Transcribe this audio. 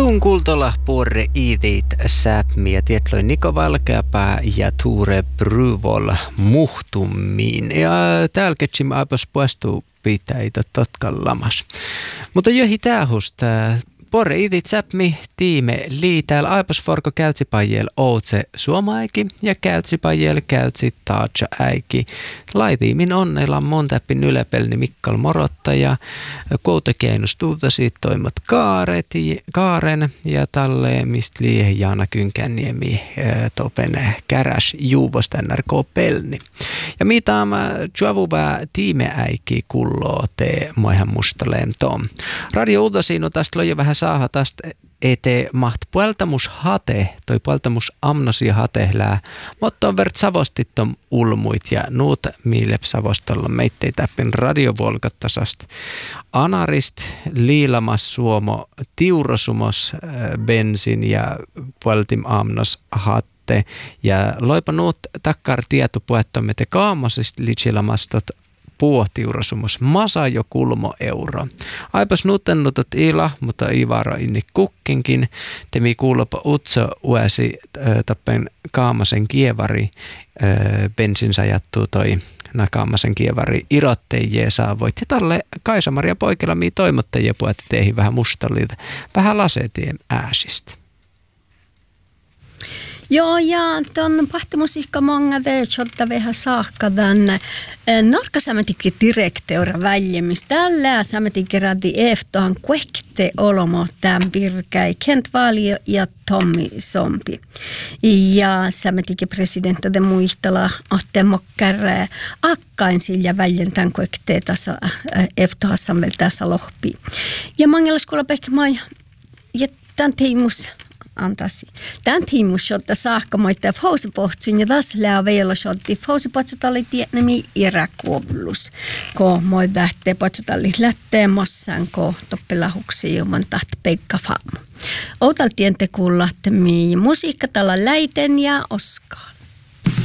Tuun kultola puore iidit säpmi ja tietloi Niko Valkeapää ja Tuure Bryvol muhtummiin. Ja täällä ketsim aipos puestuu pitäitä totkallamas. Mutta johi tähusta puore iidit säpmi tiime liitäällä aipos forko käytsipajel outse suomaiki ja käytsipajel käytsi taatsa äiki. Laitiimin onnella montäppin yläpelni Mikkal Morotta ja koutekeinus tuutasi toimat kaaren ja talle mistä liihe Jaana Kynkänniemi topen käräs juuvosta NRK pelni. Ja mitä juovuvaa tiimeäiki kulloo te moihan mustaleen tom. Radio Uutosinu tästä loi vähän saada tästä ete maht puoltamus hate, toi puoltamus amnosia hatehlää, mutta on vert savostittom ulmuit ja nuut miilep savostolla meittei täppin radiovolkattasast. Anarist, liilamas suomo, tiurosumos, bensin ja puoltim amnos hatte. Ja loipa nuut takkar tietu puettomme te kaamosist litsilamastot puotiurasumus masa jo kulmo euro. Aipas nutennutot ila, mutta ivara inni kukkinkin. Temi kuulopa utso uesi tappen kaamasen kievari bensinsa jattuu toi kaamasen kievari irotteijie saavoit. Ja talle Kaisa-Maria Poikelami toimottajia puhutti teihin vähän mustallit, vähän lasetien ääsistä. Joo, ja tuon pahtimusiikka monga teetsolta vähän saakka tämän norkasametikin direkteura väljemmistä. Tällä sametikin radi eftohan kuekte olomo tämän pirkäi Kent Valio ja Tommi Sompi. Ja sametikin presidentti de muistella ahte mokkar akkain sillä väljentän kuekte tässä eftohassan vielä tässä lohpi. Ja mangelaskulla pekmai ja tämän teimus antasi. Tämän tiimus, jotta saakka moittaa fausipohtsun ja taas läveillä sotti fausipohtsutalli tiedämi iräkuovullus. Ko moi lähtee pohtsutalli lähtee massan, ko toppelahuksi juman taht peikka faamu. Outaltien te kuullattemi musiikkatalla läiten ja Oskaal.